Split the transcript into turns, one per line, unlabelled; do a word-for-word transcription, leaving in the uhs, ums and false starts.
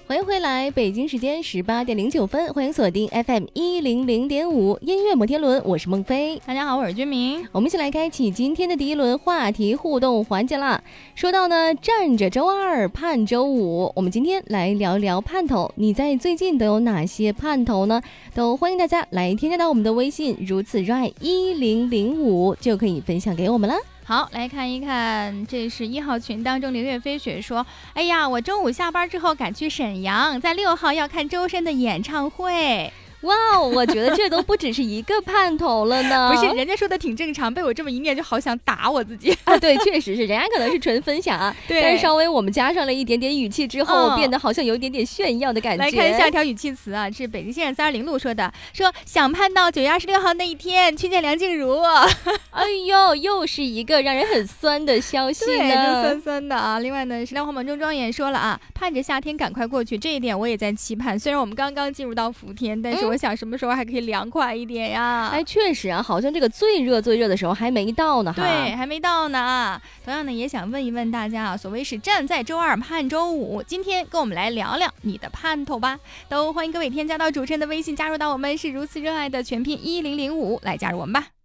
欢迎回来，北京时间十八点零九分，欢迎锁定 F M 一零零点五音乐摩天轮，我是孟非。
大家好，我是君明。
我们一起来开启今天的第一轮话题互动环节啦。说到呢，站着周二盼周五，我们今天来聊聊盼头。你在最近都有哪些盼头呢？都欢迎大家来添加到我们的微信，如此热爱一零零五就可以分享给我们了。
好，来看一看，这是一号群当中凌月飞雪说，哎呀，我周五下班之后赶去沈阳，在六号要看周深的演唱会。
哇哦，我觉得这都不只是一个盼头了呢。
不是，人家说的挺正常，被我这么一念就好想打我自己
啊。对，确实是，人家可能是纯分享啊，
对，
但是稍微我们加上了一点点语气之后、嗯、变得好像有一点点炫耀的感觉。
来看下一条语气词啊，是北京先生三二零路说的，说想盼到九月二十六号那一天去见梁静茹。
哎呦，又是一个让人很酸的消息呢。
对，就酸酸的啊。另外呢，石亮黄满中庄也说了啊，盼着夏天赶快过去，这一点我也在期盼。虽然我们刚刚进入到伏天，但是我想什么时候还可以凉快一点呀。
哎，确实啊，好像这个最热最热的时候还没到呢哈。
对，还没到呢。同样呢，也想问一问大家啊，所谓是站在周二盼周五，今天跟我们来聊聊你的盼头吧。都欢迎各位添加到主持人的微信，加入到我们是如此热爱的全拼一零零五来加入我们吧。